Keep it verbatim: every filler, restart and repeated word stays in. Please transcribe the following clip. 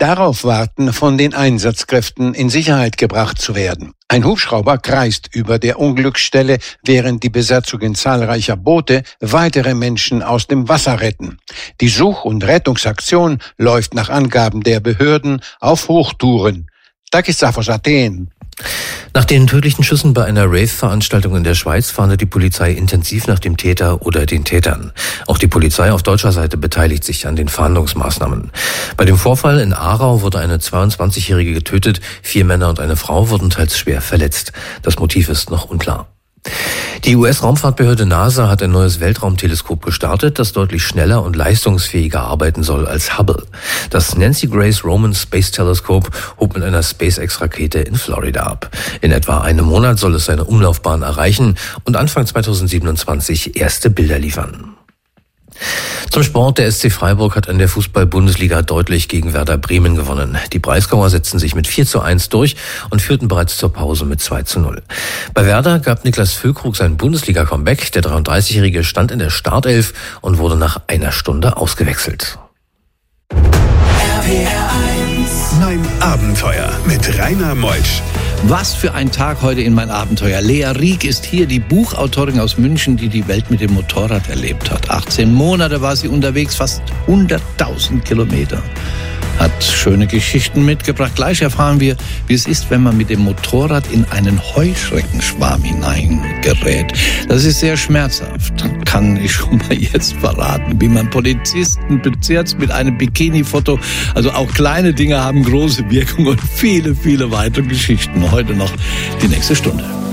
darauf warten, von den Einsatzkräften in Sicherheit gebracht zu werden. Ein Hubschrauber kreist über der Unglücksstelle, während die Besatzungen zahlreicher Boote weitere Menschen aus dem Wasser retten. Die Such- und Rettungsaktion läuft nach Angaben der Behörden auf Hochtouren. Takis Athen. Nach den tödlichen Schüssen bei einer Rave-Veranstaltung in der Schweiz fahndet die Polizei intensiv nach dem Täter oder den Tätern. Auch die Polizei auf deutscher Seite beteiligt sich an den Fahndungsmaßnahmen. Bei dem Vorfall in Aarau wurde eine zweiundzwanzigjährige getötet, vier Männer und eine Frau wurden teils schwer verletzt. Das Motiv ist noch unklar. Die U S-Raumfahrtbehörde NASA hat ein neues Weltraumteleskop gestartet, das deutlich schneller und leistungsfähiger arbeiten soll als Hubble. Das Nancy Grace Roman Space Telescope hob mit einer SpaceX-Rakete in Florida ab. In etwa einem Monat soll es seine Umlaufbahn erreichen und Anfang zweitausendsiebenundzwanzig erste Bilder liefern. Zum Sport. Der S C Freiburg hat in der Fußball-Bundesliga deutlich gegen Werder Bremen gewonnen. Die Breisgauer setzten sich mit vier zu eins durch und führten bereits zur Pause mit zwei zu null. Bei Werder gab Niklas Füllkrug sein Bundesliga-Comeback. Der dreiunddreißigjährige stand in der Startelf und wurde nach einer Stunde ausgewechselt. R P R eins. Mein Abenteuer mit Rainer Meutsch. Was für ein Tag heute in Mein Abenteuer. Lea Rieck ist hier, die Buchautorin aus München, die die Welt mit dem Motorrad erlebt hat. achtzehn Monate war sie unterwegs, fast hunderttausend Kilometer. Hat schöne Geschichten mitgebracht. Gleich erfahren wir, wie es ist, wenn man mit dem Motorrad in einen Heuschreckenschwarm hineingerät. Das ist sehr schmerzhaft, kann ich schon mal jetzt verraten. Wie man Polizisten bezirzt mit einem Bikini-Foto. Also auch kleine Dinge haben große Wirkung und viele, viele weitere Geschichten. Heute noch die nächste Stunde.